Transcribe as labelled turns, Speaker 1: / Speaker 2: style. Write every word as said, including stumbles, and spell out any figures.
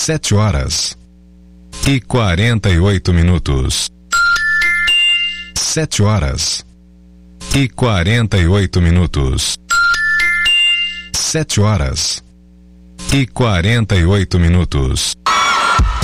Speaker 1: Sete horas e quarenta e oito minutos. Sete horas e quarenta e oito minutos. Sete horas e quarenta e oito minutos.